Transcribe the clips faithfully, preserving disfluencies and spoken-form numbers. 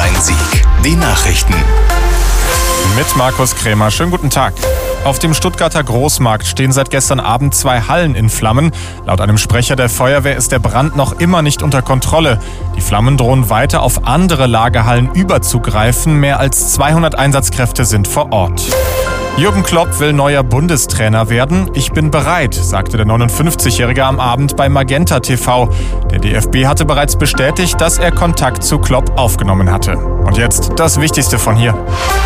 Bonn-Rhein-Sieg. Die Nachrichten. Mit Markus Krämer. Schönen guten Tag. Auf dem Stuttgarter Großmarkt stehen seit gestern Abend zwei Hallen in Flammen. Laut einem Sprecher der Feuerwehr ist der Brand noch immer nicht unter Kontrolle. Die Flammen drohen weiter auf andere Lagerhallen überzugreifen. Mehr als zweihundert Einsatzkräfte sind vor Ort. Jürgen Klopp will neuer Bundestrainer werden. Ich bin bereit, sagte der neunundfünfzigjährige am Abend bei Magenta T V. Der D F B hatte bereits bestätigt, dass er Kontakt zu Klopp aufgenommen hatte. Und jetzt das Wichtigste von hier.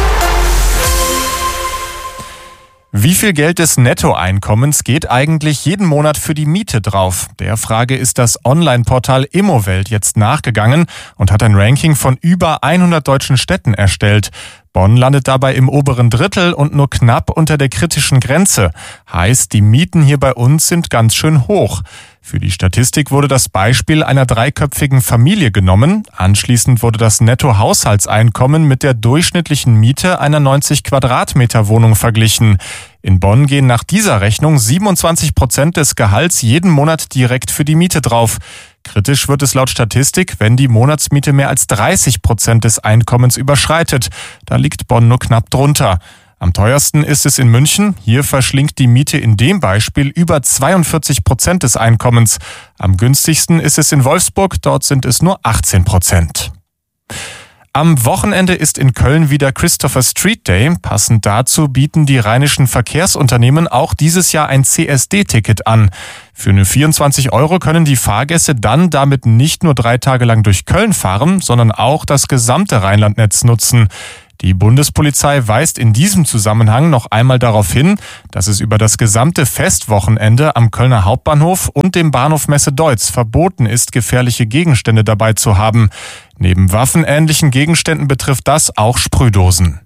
Wie viel Geld des Nettoeinkommens geht eigentlich jeden Monat für die Miete drauf? Der Frage ist das Online-Portal Immowelt jetzt nachgegangen und hat ein Ranking von über hundert deutschen Städten erstellt. Bonn landet dabei im oberen Drittel und nur knapp unter der kritischen Grenze. Heißt, die Mieten hier bei uns sind ganz schön hoch. Für die Statistik wurde das Beispiel einer dreiköpfigen Familie genommen. Anschließend wurde das Nettohaushaltseinkommen mit der durchschnittlichen Miete einer neunzig Quadratmeter Wohnung verglichen. In Bonn gehen nach dieser Rechnung siebenundzwanzig Prozent des Gehalts jeden Monat direkt für die Miete drauf. Kritisch wird es laut Statistik, wenn die Monatsmiete mehr als dreißig Prozent des Einkommens überschreitet. Da liegt Bonn nur knapp drunter. Am teuersten ist es in München. Hier verschlingt die Miete in dem Beispiel über zweiundvierzig Prozent des Einkommens. Am günstigsten ist es in Wolfsburg. Dort sind es nur achtzehn Prozent. Am Wochenende ist in Köln wieder Christopher Street Day. Passend dazu bieten die rheinischen Verkehrsunternehmen auch dieses Jahr ein C S D-Ticket an. Für nur vierundzwanzig Euro können die Fahrgäste dann damit nicht nur drei Tage lang durch Köln fahren, sondern auch das gesamte Rheinlandnetz nutzen. Die Bundespolizei weist in diesem Zusammenhang noch einmal darauf hin, dass es über das gesamte Festwochenende am Kölner Hauptbahnhof und dem Bahnhof Messe-Deutz verboten ist, gefährliche Gegenstände dabei zu haben. Neben waffenähnlichen Gegenständen betrifft das auch Sprühdosen.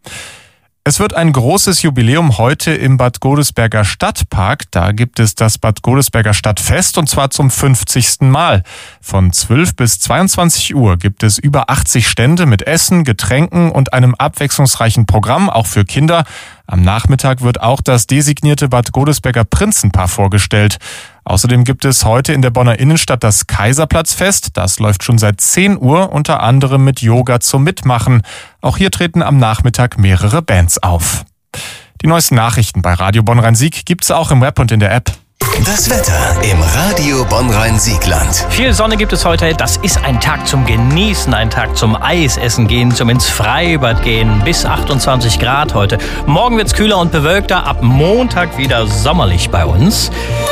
Es wird ein großes Jubiläum heute im Bad Godesberger Stadtpark. Da gibt es das Bad Godesberger Stadtfest und zwar zum fünfzigsten Mal. Von zwölf bis zweiundzwanzig Uhr gibt es über achtzig Stände mit Essen, Getränken und einem abwechslungsreichen Programm, auch für Kinder. Am Nachmittag wird auch das designierte Bad Godesberger Prinzenpaar vorgestellt. Außerdem gibt es heute in der Bonner Innenstadt das Kaiserplatzfest. Das läuft schon seit zehn Uhr, unter anderem mit Yoga zum Mitmachen. Auch hier treten am Nachmittag mehrere Bands auf. Die neuesten Nachrichten bei Radio Bonn-Rhein-Sieg gibt's auch im Web und in der App. Das Wetter im Radio Bonn-Rhein-Siegland. Viel Sonne gibt es heute. Das ist ein Tag zum Genießen, ein Tag zum Eisessen gehen, zum ins Freibad gehen. Bis achtundzwanzig Grad heute. Morgen wird's kühler und bewölkter. Ab Montag wieder sommerlich bei uns.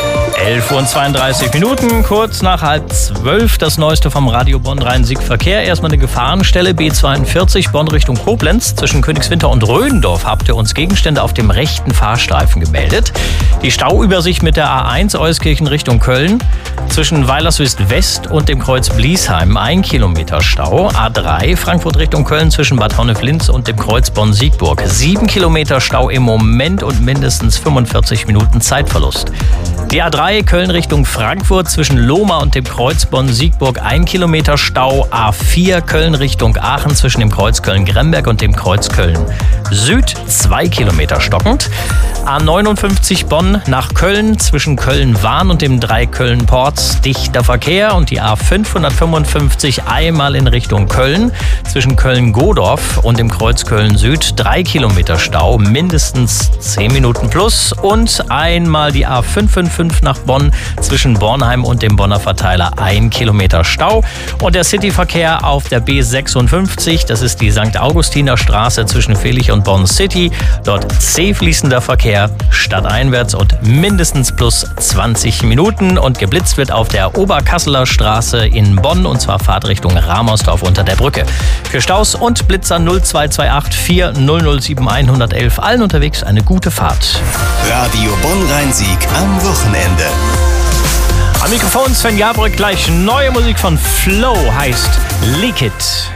elf Uhr zweiunddreißig Minuten, kurz nach halb zwölf, das Neueste vom Radio Bonn-Rhein-Sieg-Verkehr. Erstmal eine Gefahrenstelle, B zweiundvierzig, Bonn Richtung Koblenz. Zwischen Königswinter und Rödendorf habt ihr uns Gegenstände auf dem rechten Fahrstreifen gemeldet. Die Stauübersicht mit der A eins Euskirchen Richtung Köln. Zwischen Weilerswist West und dem Kreuz Bliesheim ein Kilometer Stau. A drei Frankfurt Richtung Köln zwischen Bad Honnef-Linz und dem Kreuz Bonn-Siegburg. Sieben Kilometer Stau im Moment und mindestens fünfundvierzig Minuten Zeitverlust. Die A drei Köln Richtung Frankfurt zwischen Lohmar und dem Kreuz Bonn-Siegburg ein Kilometer Stau. A vier Köln Richtung Aachen zwischen dem Kreuz Köln-Gremberg und dem Kreuz Köln-Süd zwei Kilometer stockend. A neunundfünfzig Bonn nach Köln zwischen Köln-Wahn und dem drei Köln-Ports dichter Verkehr und die A fünfhundertfünfundfünfzig einmal in Richtung Köln zwischen Köln-Godorf und dem Kreuz Köln-Süd drei Kilometer Stau, mindestens zehn Minuten plus und einmal die A fünfhundertfünfundfünfzig nach Bonn zwischen Bornheim und dem Bonner Verteiler ein Kilometer Stau und der Cityverkehr auf der B sechsundfünfzig, das ist die Sankt Augustiner Straße zwischen Villich und Bonn City, dort zäh fließender Verkehr stadteinwärts und mindestens plus zwanzig Minuten und geblitzt wird auf der Oberkasseler Straße in Bonn und zwar Fahrtrichtung Ramersdorf unter der Brücke. Für Staus und Blitzer null zwei zwei acht vier null null sieben eins eins eins allen unterwegs eine gute Fahrt. Radio Bonn-Rhein-Sieg am Wochenende. Am Mikrofon Sven Gabrick, gleich neue Musik von Flow, heißt Leak It.